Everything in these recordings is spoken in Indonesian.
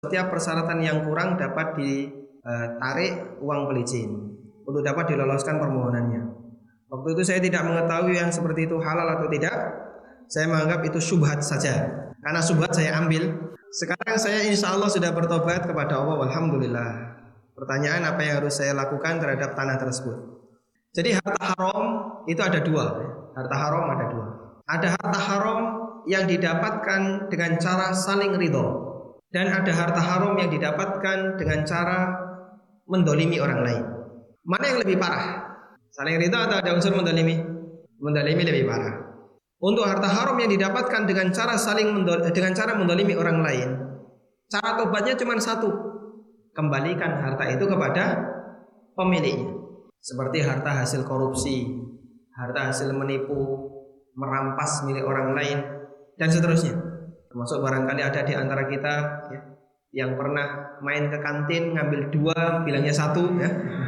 setiap persyaratan yang kurang dapat ditarik uang pelicin untuk dapat diloloskan permohonannya. Waktu itu saya tidak mengetahui yang seperti itu halal atau tidak. Saya menganggap itu syubhat saja. Karena syubhat saya ambil. Sekarang saya insya Allah sudah bertobat kepada Allah. Alhamdulillah. Pertanyaan, apa yang harus saya lakukan terhadap tanah tersebut? Jadi harta haram itu ada dua. Harta haram ada dua. Ada harta haram yang didapatkan dengan cara saling ridho, dan ada harta haram yang didapatkan dengan cara mendolimi orang lain. Mana yang lebih parah? Saling ridho atau ada unsur mendolimi? Mendolimi lebih parah. Untuk harta haram yang didapatkan dengan cara mendolimi orang lain, cara tobatnya cuma satu: kembalikan harta itu kepada pemiliknya. Seperti harta hasil korupsi, harta hasil menipu, merampas milik orang lain, dan seterusnya. Termasuk barangkali ada di antara kita ya, yang pernah main ke kantin ngambil 2 bilangnya 1 ya,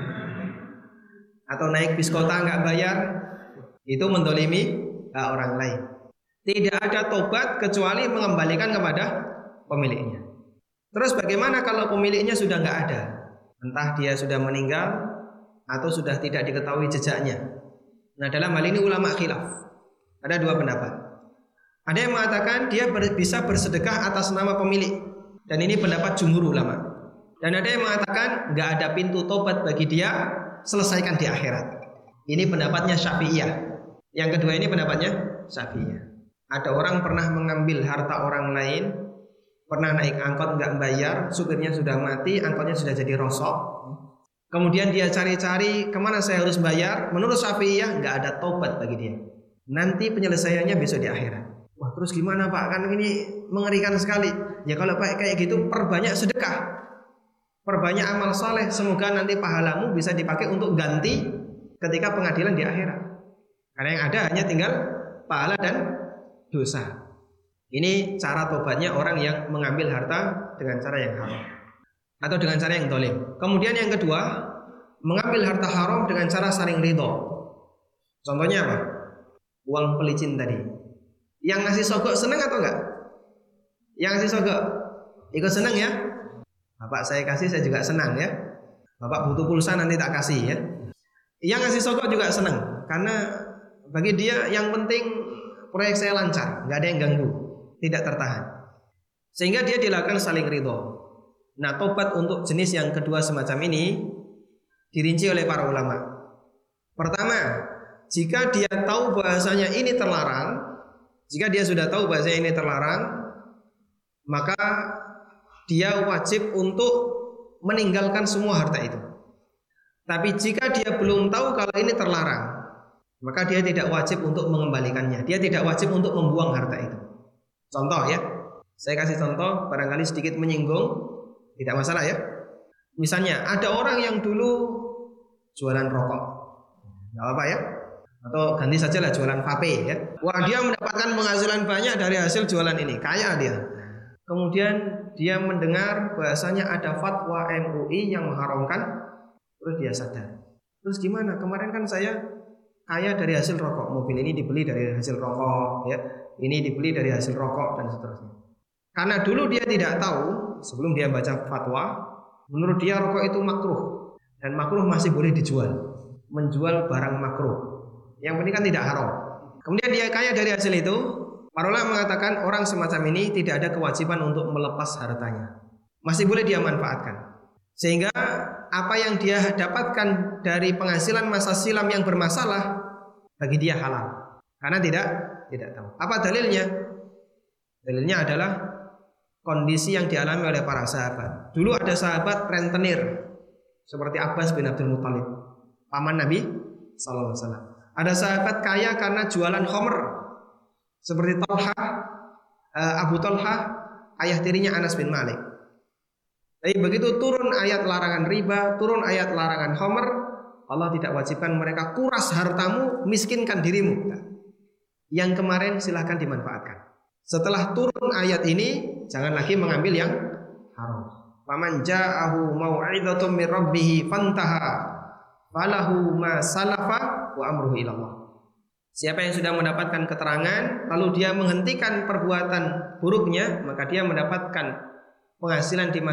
atau naik bis kota nggak bayar, itu mendolimi orang lain. Tidak ada tobat kecuali mengembalikan kepada pemiliknya. Terus bagaimana kalau pemiliknya sudah nggak ada? Entah dia sudah meninggal atau sudah tidak diketahui jejaknya. Nah, dalam hal ini ulama khilaf. Ada 2 pendapat. Ada yang mengatakan dia bisa bersedekah atas nama pemilik, dan ini pendapat jumhur ulama. Dan ada yang mengatakan nggak ada pintu tobat bagi dia, selesaikan di akhirat. Ini pendapatnya Syafi'iyah. Yang kedua ini pendapatnya Syafi'iyah. Ada orang pernah mengambil harta orang lain, pernah naik angkot nggak bayar, supirnya sudah mati, angkotnya sudah jadi rosok. Kemudian dia cari-cari kemana saya harus bayar. Menurut Syafi'iyah nggak ada tobat bagi dia. Nanti penyelesaiannya besok di akhirat. Wah, terus gimana Pak? Kan ini mengerikan sekali. Ya kalau kayak gitu, perbanyak sedekah, perbanyak amal soleh. Semoga nanti pahalamu bisa dipakai untuk ganti ketika pengadilan di akhirat. Karena yang ada hanya tinggal pahala dan dosa. Ini cara tobatnya orang yang mengambil harta dengan cara yang haram atau dengan cara yang dolim. Kemudian yang kedua, mengambil harta haram dengan cara saling ridho. Contohnya apa? Uang pelicin tadi. Yang ngasih sogok senang atau enggak? Yang ngasih sogok ikut senang ya? Bapak saya kasih, saya juga senang ya. Bapak butuh pulsa, nanti tak kasih ya. Yang ngasih sogok juga senang, karena bagi dia yang penting proyek saya lancar, nggak ada yang ganggu, tidak tertahan. Sehingga dia dilakukan saling ridho. Nah, tobat untuk jenis yang kedua semacam ini dirinci oleh para ulama. Pertama, jika dia tahu bahasanya ini terlarang, jika dia sudah tahu bahasanya ini terlarang, maka dia wajib untuk meninggalkan semua harta itu. Tapi jika dia belum tahu kalau ini terlarang, maka dia tidak wajib untuk mengembalikannya. Dia tidak wajib untuk membuang harta itu. Contoh ya, saya kasih contoh barangkali sedikit menyinggung, tidak masalah ya. Misalnya ada orang yang dulu jualan rokok, nggak apa-apa ya, atau ganti saja lah jualan vape ya. Wah, dia mendapatkan penghasilan banyak dari hasil jualan ini, kaya dia. Kemudian dia mendengar bahasanya ada fatwa MUI yang mengharamkan, terus dia sadar. Terus gimana? Kemarin kan saya kaya dari hasil rokok, mobil ini dibeli dari hasil rokok ya, ini dibeli dari hasil rokok dan seterusnya. Karena dulu dia tidak tahu, sebelum dia baca fatwa, menurut dia rokok itu makruh, dan makruh masih boleh dijual, menjual barang makruh, yang penting kan tidak haram. Kemudian dia kaya dari hasil itu. Para ulama mengatakan orang semacam ini tidak ada kewajiban untuk melepas hartanya, masih boleh dia manfaatkan. Sehingga apa yang dia dapatkan dari penghasilan masa silam yang bermasalah bagi dia halal, karena tidak tahu. Apa dalilnya? Dalilnya adalah kondisi yang dialami oleh para sahabat. Dulu ada sahabat rentenir seperti Abbas bin Abdul Muthalib, paman Nabi sallallahu alaihi wasallam. Ada sahabat kaya karena jualan khamr seperti Abu Talha, ayah tirinya Anas bin Malik. Tapi begitu turun ayat larangan riba, turun ayat larangan khamr, Allah tidak wajibkan mereka kuras hartamu, miskinkan dirimu. Yang kemarin silahkan dimanfaatkan. Setelah turun ayat ini, jangan lagi mengambil yang haram. Faman ja'ahu mau'izatun min rabbih fantaha falahu ma salafa wa amruhu ila Allah. Siapa yang sudah mendapatkan keterangan lalu dia menghentikan perbuatan buruknya, maka dia mendapatkan penghasilan di